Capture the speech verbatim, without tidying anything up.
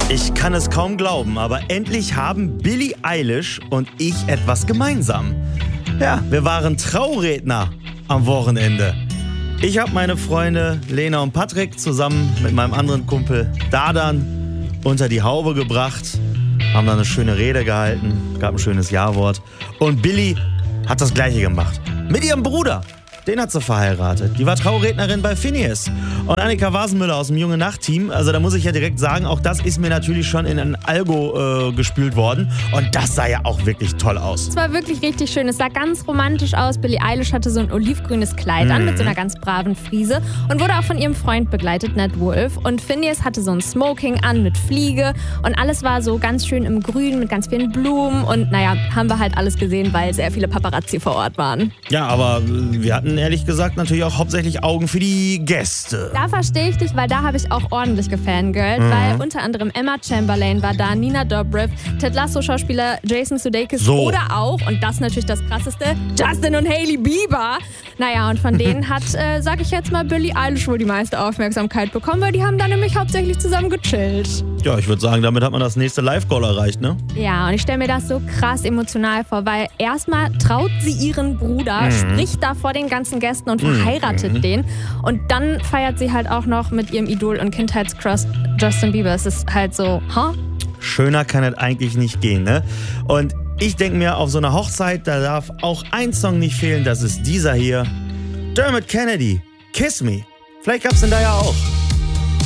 Ich kann es kaum glauben, aber endlich haben Billie Eilish und ich etwas gemeinsam. Ja, wir waren Trauredner am Wochenende. Ich habe meine Freunde Lena und Patrick zusammen mit meinem anderen Kumpel Dardan unter die Haube gebracht, haben da eine schöne Rede gehalten, gab ein schönes Ja-Wort. Und Billie hat das Gleiche gemacht. Mit ihrem Bruder. Den hat sie verheiratet. Die war Traurednerin bei Finneas. Und Annika Wasenmüller aus dem Junge Nacht-Team, also da muss ich ja direkt sagen, auch das ist mir natürlich schon in ein Algo äh, gespült worden. Und das sah ja auch wirklich toll aus. Es war wirklich richtig schön. Es sah ganz romantisch aus. Billie Eilish hatte so ein olivgrünes Kleid an Mhm. mit so einer ganz braven Friese und wurde auch von ihrem Freund begleitet, Ned Wolf. Und Finneas hatte so ein Smoking an mit Fliege und alles war so ganz schön im Grün mit ganz vielen Blumen. Und naja, haben wir halt alles gesehen, weil sehr viele Paparazzi vor Ort waren. Ja, aber äh, wir hatten ehrlich gesagt natürlich auch hauptsächlich Augen für die Gäste. Da verstehe ich dich, weil da habe ich auch ordentlich gefangirlt, Mhm. weil unter anderem Emma Chamberlain war da, Nina Dobrev, Ted Lasso-Schauspieler Jason Sudeikis So. oder auch, und das ist natürlich das Krasseste, Justin und Hailey Bieber. Naja, und von denen hat, äh, sag ich jetzt mal, Billie Eilish wohl die meiste Aufmerksamkeit bekommen, weil die haben da nämlich hauptsächlich zusammen gechillt. Ja, ich würde sagen, damit hat man das nächste Live-Call erreicht, ne? Ja, und ich stelle mir das so krass emotional vor, weil erstmal traut sie ihren Bruder, Mhm. spricht da vor den ganzen Gästen und verheiratet Mhm. den. Und dann feiert sie halt auch noch mit ihrem Idol und Kindheitscrush Justin Bieber. Es ist halt so, ha? Schöner kann es eigentlich nicht gehen, ne? Und ich denke mir, auf so einer Hochzeit, da darf auch ein Song nicht fehlen, das ist dieser hier. Dermot Kennedy, Kiss Me. Vielleicht gab's den da ja auch.